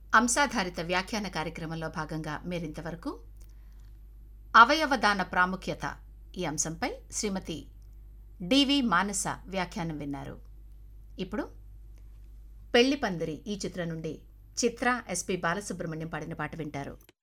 అంశాధారిత వ్యాఖ్యాన కార్యక్రమంలో భాగంగా మీరింతవరకు అవయవదాన ప్రాముఖ్యత ఈ అంశంపై శ్రీమతి డివి మానస వ్యాఖ్యానం విన్నారు. ఇప్పుడు పెళ్లి పందిరి ఈ చిత్రం నుండి చిత్ర ఎస్పి బాలసుబ్రహ్మణ్యం పాడిన పాట వింటారు.